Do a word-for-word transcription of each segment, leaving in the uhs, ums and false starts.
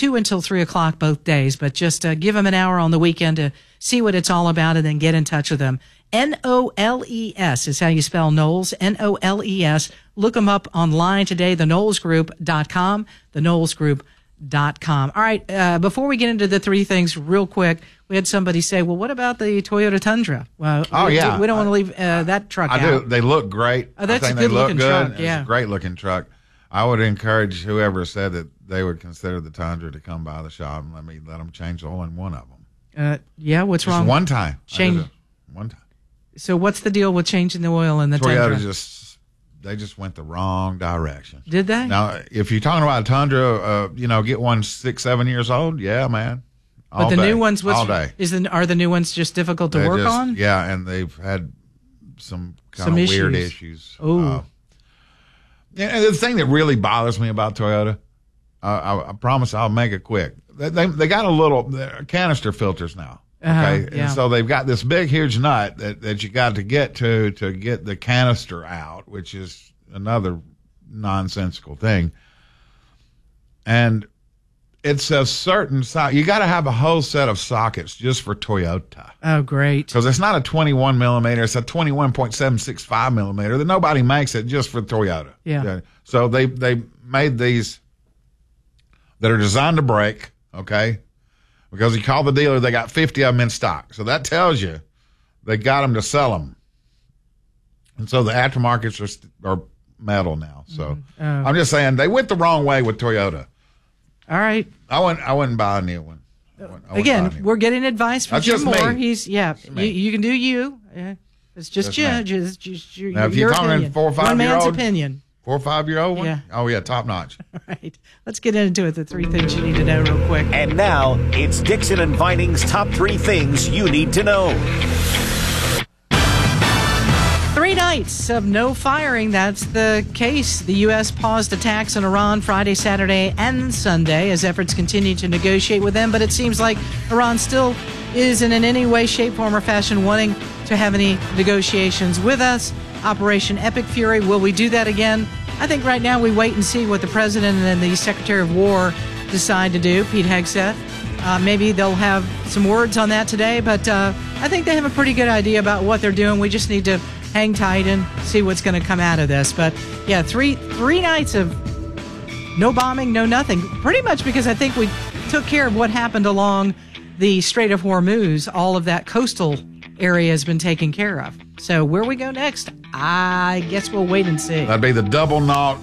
two until three o'clock both days. But just uh, give them an hour on the weekend to see what it's all about and then get in touch with them. N O L E S is how you spell Knowles, N O L E S. Look them up online today, the knowles group dot com, the knowles group dot com. All right, uh, before we get into the three things real quick, we had somebody say, well, what about the Toyota Tundra? Well, oh, we, yeah. We don't want to leave uh, that truck I out. do. They look great. Oh, that's I think a good they look looking good. truck, yeah. It's a great looking truck. I would encourage whoever said that they would consider the Tundra to come by the shop and let me let them change the oil in one of them. Uh, yeah, what's Just wrong? one time. Change. One time. So what's the deal with changing the oil in the Toyota Tundra? just they just went the wrong direction. Did they? Now, if you're talking about a Tundra, uh, you know, get one six, seven years old, yeah, man. All but the day. new ones, what's, all day. Is the, are the new ones just difficult to They're work just- on? Yeah, and they've had some kind Some of weird issues. issues. Ooh. Uh, and the thing that really bothers me about Toyota, uh, I, I promise I'll make it quick. They they, they got a little they're canister filters now. Okay, Uh-huh, yeah. and so they've got this big, huge nut that, that you got to get to to get the canister out, which is another nonsensical thing. And it's a certain size. You got to have a whole set of sockets just for Toyota. Oh, great. Because it's not a twenty-one millimeter, it's a twenty-one point seven six five millimeter. That nobody makes it just for Toyota. Yeah. So they they made these that are designed to break. Okay. Because you call the dealer, they got fifty of them in stock. So that tells you they got them to sell them. And so the aftermarkets are st- are metal now. So Oh. I'm just saying they went the wrong way with Toyota. All right. I wouldn't I wouldn't buy a new one. I wouldn't- I wouldn't buy a Again, new we're one. getting advice from That's Jim just me. Moore. He's yeah. You, me. you can do you. Yeah. It's just Just you. me. Just, just your, Now, if your you're talking opinion. four or five One year man's old- opinion. Four or five year old one? Yeah. Oh yeah, top notch. All right. Let's get into it. The three things you need to know real quick. And now, it's Dixon and Vining's top three things you need to know. Three nights of no firing. That's the case. The U S paused attacks on Iran Friday, Saturday, and Sunday as efforts continue to negotiate with them. But it seems like Iran still isn't in any way, shape, form, or fashion wanting to have any negotiations with us. Operation Epic Fury. Will we do that again? I think right now we wait and see what the president and the Secretary of War decide to do, Pete Hegseth. Uh, maybe they'll have some words on that today, but uh, I think they have a pretty good idea about what they're doing. We just need to hang tight and see what's going to come out of this. But yeah, three three nights of no bombing, no nothing. Pretty much because I think we took care of what happened along the Strait of Hormuz. All of that coastal area has been taken care of. So where we go next, I guess we'll wait and see. That'd be the double knot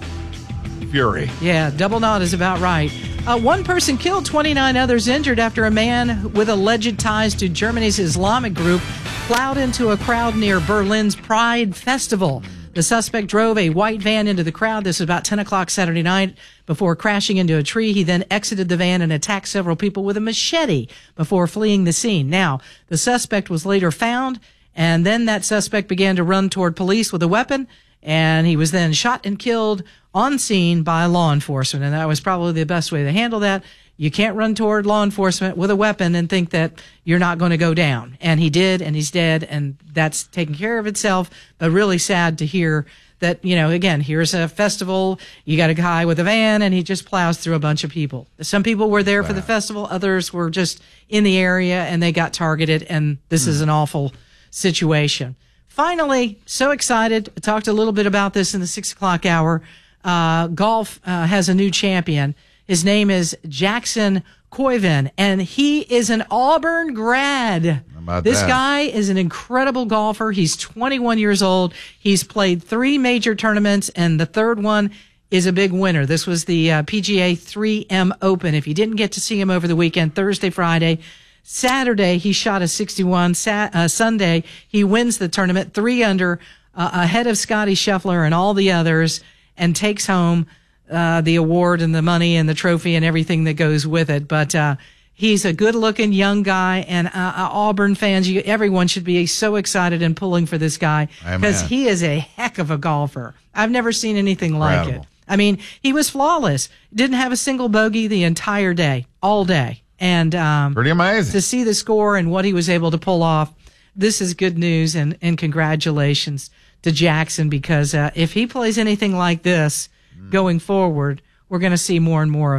fury. Yeah, double knot is about right. Uh, one person killed, twenty-nine others injured after a man with alleged ties to Germany's Islamic group plowed into a crowd near Berlin's Pride Festival. The suspect drove a white van into the crowd. This was about ten o'clock Saturday night. Before crashing into a tree, he then exited the van and attacked several people with a machete before fleeing the scene. Now, the suspect was later found, and then that suspect began to run toward police with a weapon, and he was then shot and killed on scene by law enforcement. And that was probably the best way to handle that. You can't run toward law enforcement with a weapon and think that you're not going to go down. And he did, and he's dead, and that's taken care of itself. But really sad to hear that, you know, again, here's a festival. You got a guy with a van, and he just plows through a bunch of people. Some people were there for the festival. Others were just in the area, and they got targeted, and this is an awful situation. Finally, so excited. I talked a little bit about this in the six o'clock hour. Uh, golf uh, has a new champion. His name is Jackson Koivin, and he is an Auburn grad. How about This that? guy is an incredible golfer. He's twenty-one years old. He's played three major tournaments, and the third one is a big winner. This was the uh, P G A three M Open. If you didn't get to see him over the weekend, Thursday, Friday, Saturday, he shot a sixty-one. Sa- uh, Sunday, he wins the tournament three under, uh, ahead of Scotty Scheffler and all the others, and takes home uh, the award and the money and the trophy and everything that goes with it. But uh, he's a good-looking young guy, and uh, uh, Auburn fans, you, everyone should be so excited and pulling for this guy because Amen. he is a heck of a golfer. I've never seen anything like Incredible. it. I mean, he was flawless. Didn't have a single bogey the entire day, all day. And um, Pretty amazing. to see the score and what he was able to pull off, this is good news, and, and congratulations to Jackson, because uh, if he plays anything like this going forward, we're going to see more and more of him.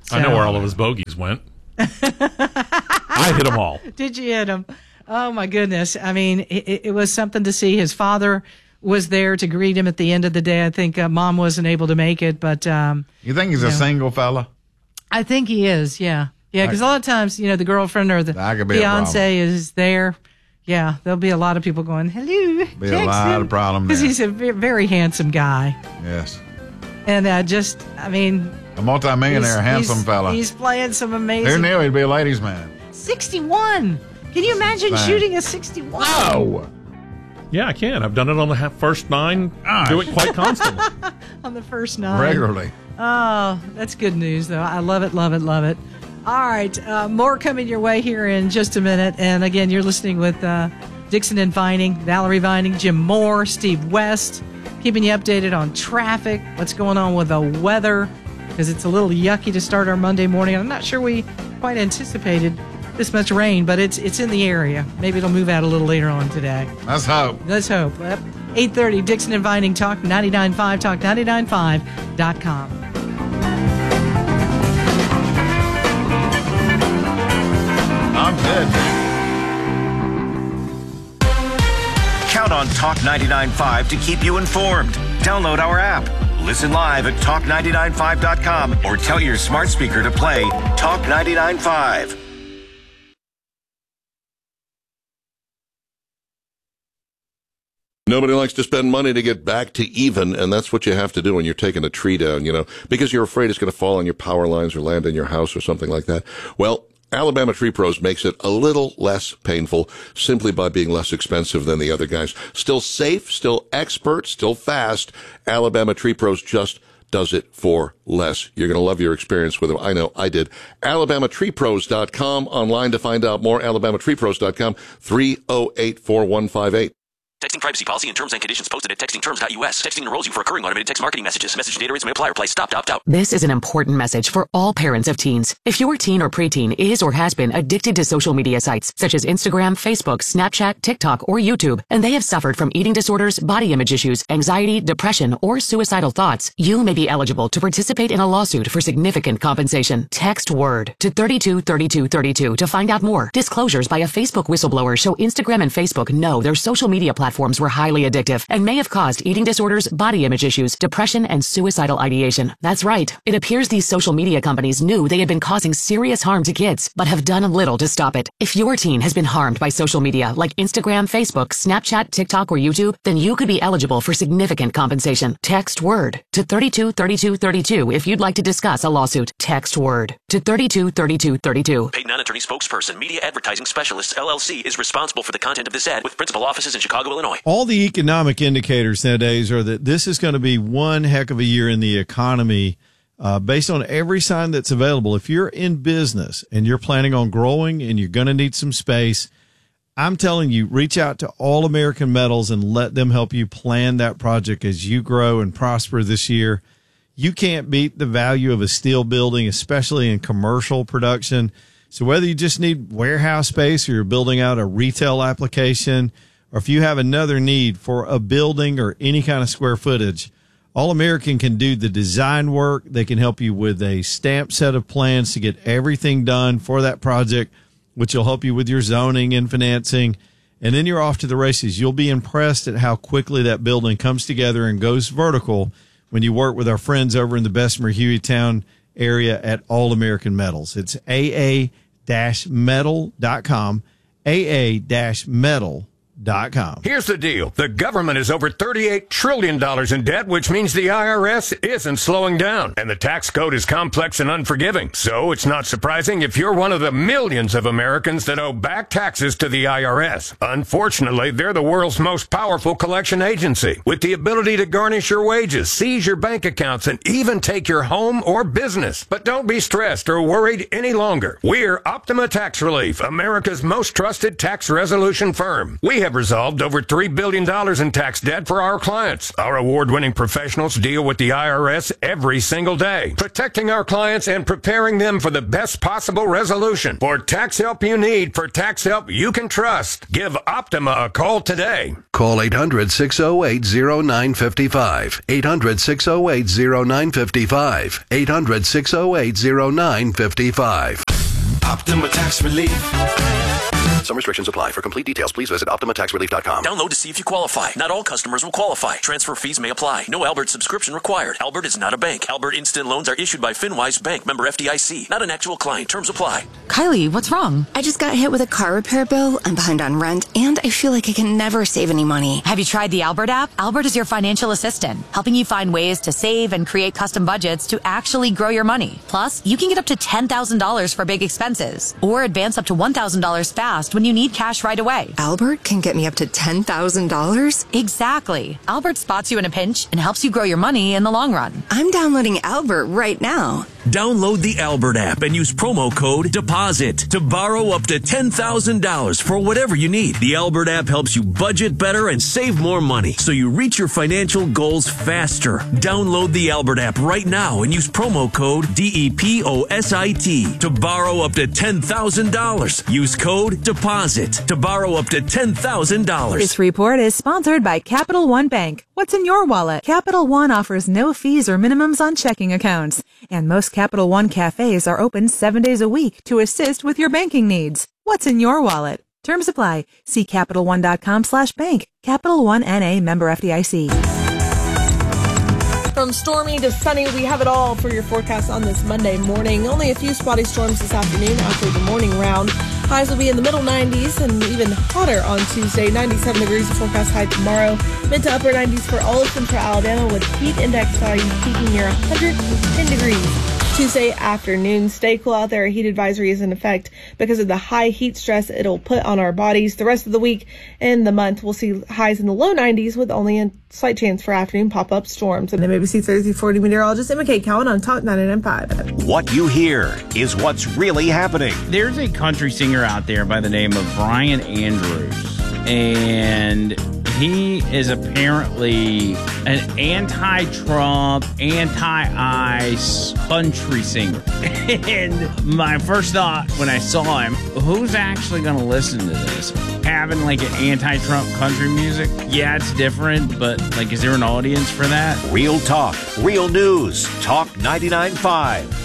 So, I know where all of his bogeys went. I hit them all. Did you hit him? Oh, my goodness. I mean, it, it was something to see. His father was there to greet him at the end of the day. I think uh, Mom wasn't able to make it, but... Um, you think he's you a know, single fella? I think he is, yeah. Yeah, because a lot of times, you know, the girlfriend or the fiance is there. Yeah, there'll be a lot of people going, hello, Be a lot of problem because there. he's a very, very handsome guy. Yes. And uh, just, I mean... A multimillionaire, he's, handsome he's, fella. He's playing some amazing... Who knew he'd be a ladies' man? sixty-one. Can you imagine Fine. shooting a sixty-one? Oh! Yeah, I can. I've done it on the ha- first nine. Gosh. Do it quite constantly. On the first nine. Regularly. Oh, that's good news, though. I love it, love it, love it. All right, uh, more coming your way here in just a minute. And again, you're listening with uh, Dixon and Vining, Valerie Vining, Jim Moore, Steve West, keeping you updated on traffic, what's going on with the weather, because it's a little yucky to start our Monday morning. I'm not sure we quite anticipated this much rain, but it's it's in the area. Maybe it'll move out a little later on today. Let's hope. Let's hope. Yep. eight thirty, Dixon and Vining, Talk ninety-nine point five, talk ninety-nine point five dot com. I'm good. Count on Talk ninety-nine point five to keep you informed. Download our app. Listen live at talk ninety-nine point five dot com or tell your smart speaker to play Talk ninety-nine point five. Nobody likes to spend money to get back to even, and that's what you have to do when you're taking a tree down, you know, because you're afraid it's going to fall on your power lines or land in your house or something like that. Well, Alabama Tree Pros makes it a little less painful simply by being less expensive than the other guys. Still safe, still expert, still fast. Alabama Tree Pros just does it for less. You're going to love your experience with them. I know I did. Alabama Tree Pros dot com. Online to find out more. Alabama Tree Pros dot com. three oh eight, four one five eight. Texting privacy policy and terms and conditions posted at texting terms dot U S. Texting enrolls you for recurring automated text marketing messages. Message data rates may apply or apply. Stop, opt out. This is an important message for all parents of teens. If your teen or preteen is or has been addicted to social media sites such as Instagram, Facebook, Snapchat, TikTok, or YouTube, and they have suffered from eating disorders, body image issues, anxiety, depression, or suicidal thoughts, you may be eligible to participate in a lawsuit for significant compensation. Text WORD to thirty-two thirty-two thirty-two to find out more. Disclosures by a Facebook whistleblower show Instagram and Facebook know their social media platforms were highly addictive and may have caused eating disorders, body image issues, depression, and suicidal ideation. That's right. It appears these social media companies knew they had been causing serious harm to kids, but have done little to stop it. If your teen has been harmed by social media like Instagram, Facebook, Snapchat, TikTok, or YouTube, then you could be eligible for significant compensation. Text WORD to thirty-two thirty-two thirty-two if you'd like to discuss a lawsuit. Text WORD to thirty-two thirty-two thirty-two. Paid non-attorney spokesperson, Media Advertising Specialists, L L C, is responsible for the content of this ad with principal offices in Chicago, Illinois. All the economic indicators nowadays are that this is going to be one heck of a year in the economy uh, based on every sign that's available. If you're in business and you're planning on growing and you're going to need some space, I'm telling you, reach out to All American Metals and let them help you plan that project as you grow and prosper this year. You can't beat the value of a steel building, especially in commercial production. So whether you just need warehouse space or you're building out a retail application, or if you have another need for a building or any kind of square footage, All American can do the design work. They can help you with a stamped set of plans to get everything done for that project, which will help you with your zoning and financing. And then you're off to the races. You'll be impressed at how quickly that building comes together and goes vertical when you work with our friends over in the Bessemer Hueytown area at All American Metals. It's A A metal dot com, A A metal dot com. Here's the deal. The government is over thirty-eight trillion dollars in debt, which means the I R S isn't slowing down. And the tax code is complex and unforgiving. So it's not surprising if you're one of the millions of Americans that owe back taxes to the I R S. Unfortunately, they're the world's most powerful collection agency, with the ability to garnish your wages, seize your bank accounts, and even take your home or business. But don't be stressed or worried any longer. We're Optima Tax Relief, America's most trusted tax resolution firm. We have resolved over three billion dollars in tax debt for our clients. Our award-winning professionals deal with the I R S every single day, protecting our clients and preparing them for the best possible resolution. For tax help you need, for tax help you can trust, give Optima a call today. Call eight hundred, six oh eight, oh nine five five. eight hundred, six oh eight, oh nine five five. eight hundred, six oh eight, oh nine five five. Optima Tax Relief. Some restrictions apply. For complete details, please visit Optima Tax Relief dot com. Download to see if you qualify. Not all customers will qualify. Transfer fees may apply. No Albert subscription required. Albert is not a bank. Albert Instant Loans are issued by FinWise Bank, member F D I C. Not an actual client. Terms apply. Kylie, what's wrong? I just got hit with a car repair bill. I'm behind on rent, and I feel like I can never save any money. Have you tried the Albert app? Albert is your financial assistant, helping you find ways to save and create custom budgets to actually grow your money. Plus, you can get up to ten thousand dollars for big expenses, or advance up to one thousand dollars fast when you need cash right away. Albert can get me up to ten thousand dollars? Exactly. Albert spots you in a pinch and helps you grow your money in the long run. I'm downloading Albert right now. Download the Albert app and use promo code DEPOSIT to borrow up to ten thousand dollars for whatever you need. The Albert app helps you budget better and save more money so you reach your financial goals faster. Download the Albert app right now and use promo code D E P O S I T to borrow up to ten thousand dollars. Use code DEPOSIT to borrow up to ten thousand dollars. This report is sponsored by Capital One Bank. What's in your wallet? Capital One offers no fees or minimums on checking accounts, and most Capital One cafes are open seven days a week to assist with your banking needs. What's in your wallet? Terms apply. See Capital One dot com slash bank. Capital One N A, member F D I C. From stormy to sunny, we have it all for your forecast on this Monday morning. Only a few spotty storms this afternoon after the morning round. Highs will be in the middle nineties and even hotter on Tuesday. ninety-seven degrees the forecast high tomorrow. Mid to upper nineties for all of central Alabama with heat index values peaking near one hundred ten degrees. Tuesday afternoon, stay cool out there. A heat advisory is in effect because of the high heat stress it'll put on our bodies. The rest of the week and the month, we'll see highs in the low nineties with only a slight chance for afternoon pop-up storms. And M A B C Thursday forty meteorologist Emma Kate Cowan on Talk ninety-nine point five. What you hear is what's really happening. There's a country singer out there by the name of Brian Andrews, and he is apparently an anti-Trump, anti-ICE country singer. And my first thought when I saw him, who's actually going to listen to this? Having like an anti-Trump country music? Yeah, it's different, but like, is there an audience for that? Real talk, real news. Talk ninety-nine point five.